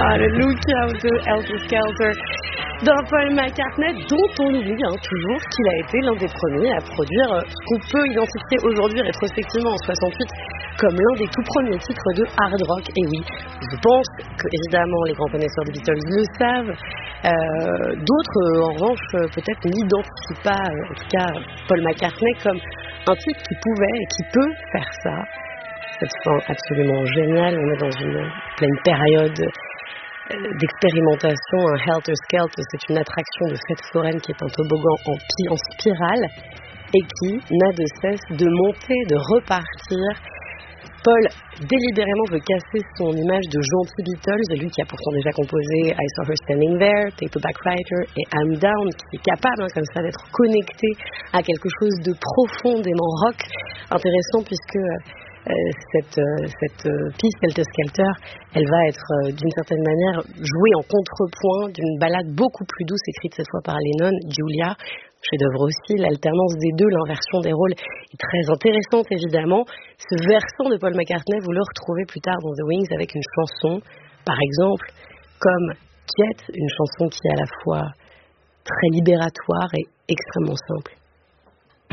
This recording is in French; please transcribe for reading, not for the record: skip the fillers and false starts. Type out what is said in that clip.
le Lookout de Helter Skelter d'un Paul McCartney, dont on oublie toujours qu'il a été l'un des premiers à produire ce qu'on peut identifier aujourd'hui rétrospectivement en 68 comme l'un des tout premiers titres de hard rock. Et oui, je pense que évidemment les grands connaisseurs des Beatles le savent. D'autres, en revanche, peut-être n'identifient pas, en tout cas Paul McCartney, comme un type qui pouvait et qui peut faire ça. Cette fin absolument géniale, on est dans une pleine période d'expérimentation. Un Helter Skelter, c'est une attraction de fête foraine qui est un toboggan en spirale et qui n'a de cesse de monter, de repartir. Paul délibérément veut casser son image de gentil Beatles, lui qui a pourtant déjà composé I Saw Her Standing There, Paperback Writer et I'm Down, qui est capable comme ça d'être connecté à quelque chose de profondément rock. Intéressant puisque cette piste Helter Skelter, elle va être d'une certaine manière jouée en contrepoint d'une ballade beaucoup plus douce écrite cette fois par Lennon, Julia, chef-d'œuvre aussi. L'alternance des deux, l'inversion des rôles est très intéressante évidemment. Ce versant de Paul McCartney, vous le retrouvez plus tard dans The Wings avec une chanson, par exemple, comme Quiet, une chanson qui est à la fois très libératoire et extrêmement simple.